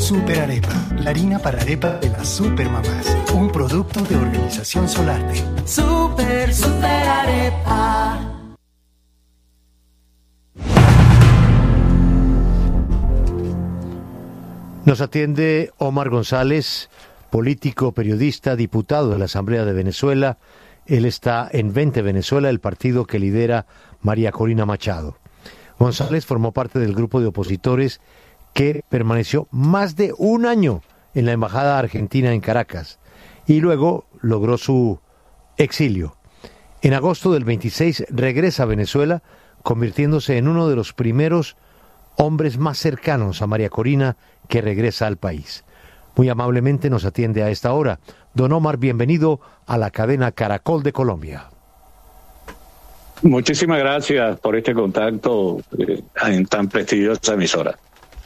Super Arepa, la harina para arepa de las supermamás. Un producto de Organización Solarte. Super Arepa. Nos atiende Omar González, político, periodista, diputado de la Asamblea de Venezuela. Él está en 20 Venezuela, el partido que lidera María Corina Machado. González formó parte del grupo de opositores que permaneció más de un año en la Embajada Argentina en Caracas y luego logró su exilio. En agosto del 26 regresa a Venezuela, convirtiéndose en uno de los primeros hombres más cercanos a María Corina que regresa al país. Muy amablemente nos atiende a esta hora. Don Omar, bienvenido a la cadena Caracol de Colombia. Muchísimas gracias por este contacto en tan prestigiosa emisora.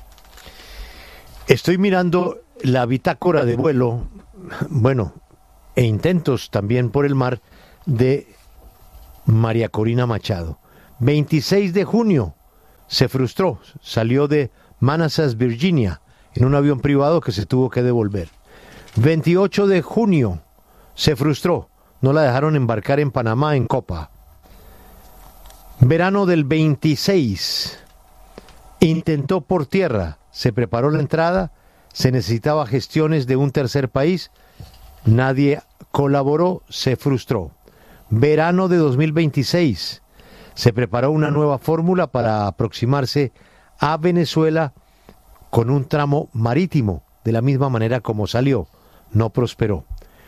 Estoy mirando la bitácora de vuelo, e intentos también por el mar de María Corina Machado. 26 de junio se frustró, salió de Manassas, Virginia, en un avión privado que se tuvo que devolver. 28 de junio se frustró, no la dejaron embarcar en Panamá en Copa. Verano del 26, intentó por tierra, se preparó la entrada, se necesitaba gestiones de un tercer país, nadie colaboró, se frustró. Verano de 2026, se preparó una nueva fórmula para aproximarse a Venezuela con un tramo marítimo, de la misma manera como salió, no prosperó.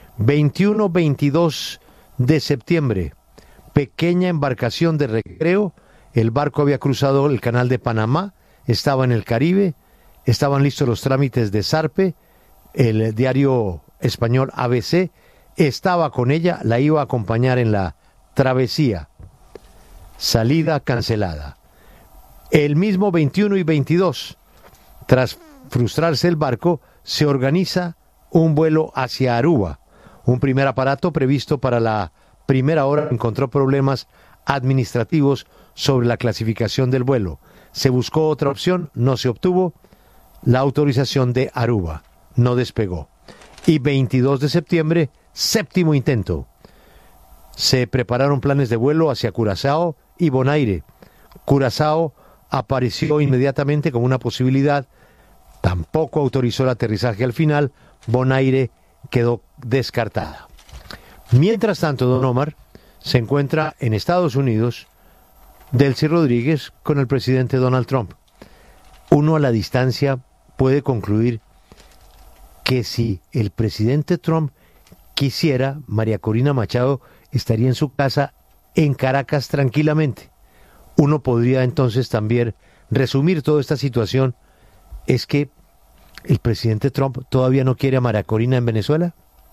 21-22 de septiembre, pequeña embarcación de recreo, el barco había cruzado el canal de Panamá, estaba en el Caribe, estaban listos los trámites de Sarpe, el diario español ABC estaba con ella, la iba a acompañar en la travesía. Salida cancelada. El mismo 21 y 22, tras frustrarse el barco, se organiza un vuelo hacia Aruba. Un primer aparato previsto para la primera hora encontró problemas administrativos sobre la clasificación del vuelo. Se buscó otra opción, no se obtuvo. La autorización de Aruba no despegó. Y 22 de septiembre, séptimo intento. Se prepararon planes de vuelo hacia Curazao y Bonaire. Curazao apareció inmediatamente como una posibilidad. Tampoco autorizó el aterrizaje al final. Bonaire quedó descartada. Mientras tanto, don Omar se encuentra en Estados Unidos, Delcy Rodríguez, con el presidente Donald Trump. Uno a la distancia puede concluir que si el presidente Trump quisiera, María Corina Machado estaría en su casa en Caracas tranquilamente. Uno podría entonces también resumir toda esta situación. ¿Es que el presidente Trump todavía no quiere a María Corina en Venezuela?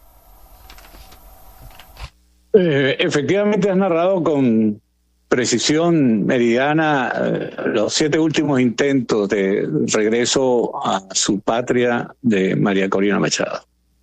Efectivamente has narrado con precisión meridiana los 7 últimos intentos de regreso a su patria de María Corina Machado.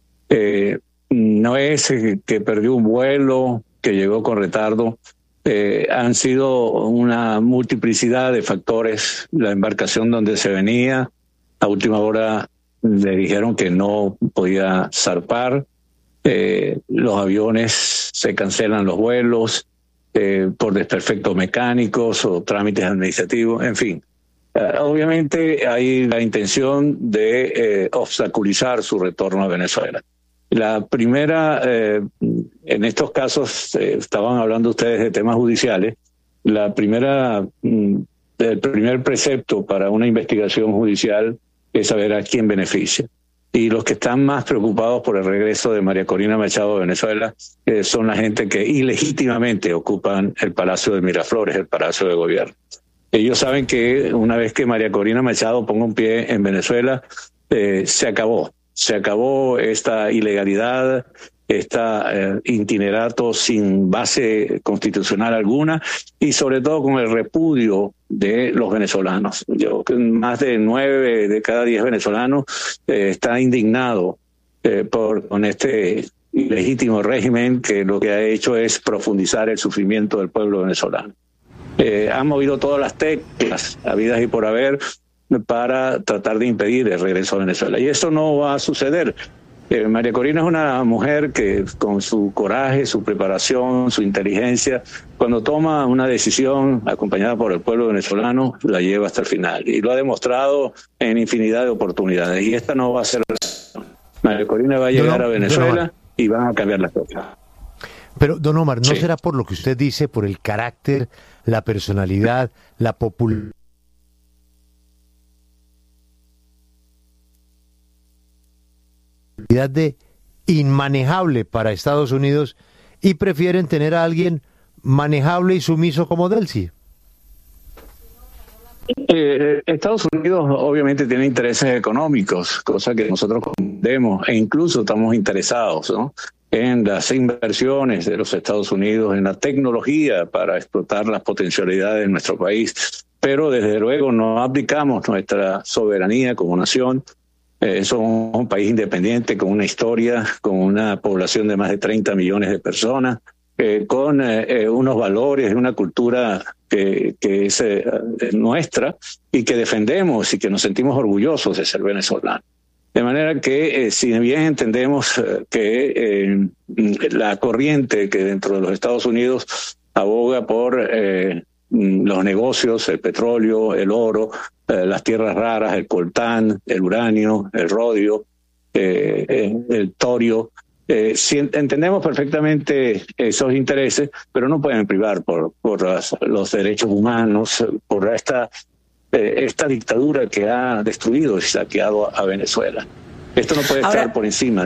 No es que perdió un vuelo, que llegó con retardo. Han sido una multiplicidad de factores. La embarcación donde se venía, a última hora le dijeron que no podía zarpar. Los aviones se cancelan los vuelos por desperfectos mecánicos o trámites administrativos, en fin. Obviamente hay la intención de obstaculizar su retorno a Venezuela. La primera, en estos casos, estaban hablando ustedes de temas judiciales, el primer precepto para una investigación judicial es saber a quién beneficia. Y los que están más preocupados por el regreso de María Corina Machado a Venezuela son la gente que ilegítimamente ocupan el Palacio de Miraflores, el Palacio de Gobierno. Ellos saben que una vez que María Corina Machado ponga un pie en Venezuela, se acabó esta ilegalidad, este itinerato sin base constitucional alguna y sobre todo con el repudio de los venezolanos. Más de 9 de cada 10 venezolanos está indignado con este ilegítimo régimen que lo que ha hecho es profundizar el sufrimiento del pueblo venezolano. Han movido todas las teclas habidas y por haber. para tratar de impedir el regreso a Venezuela. Y eso no va a suceder. María Corina es una mujer que con su coraje, su preparación, su inteligencia, cuando toma una decisión acompañada por el pueblo venezolano, la lleva hasta el final. Y lo ha demostrado en infinidad de oportunidades. Y esta no va a ser la excepción. María Corina va a llegar a Venezuela y van a cambiar las cosas. Pero, don Omar, ¿no será por lo que usted dice, por el carácter, la personalidad, la popularidad de inmanejable para Estados Unidos y prefieren tener a alguien manejable y sumiso como Delcy? Estados Unidos obviamente tiene intereses económicos, cosa que nosotros comprendemos e incluso estamos interesados, ¿no?, en las inversiones de los Estados Unidos, en la tecnología para explotar las potencialidades de nuestro país, pero desde luego no abdicamos nuestra soberanía como nación. Somos un país independiente con una historia, con una población de más de 30 millones de personas, con unos valores y una cultura que es nuestra y que defendemos y que nos sentimos orgullosos de ser venezolanos. De manera que si bien entendemos que la corriente que dentro de los Estados Unidos aboga por los negocios, el petróleo, el oro, las tierras raras, el coltán, el uranio, el rodio, el torio. Sí, entendemos perfectamente esos intereses, pero no pueden privar por los derechos humanos, por esta dictadura que ha destruido y saqueado a Venezuela. Esto no puede estar por encima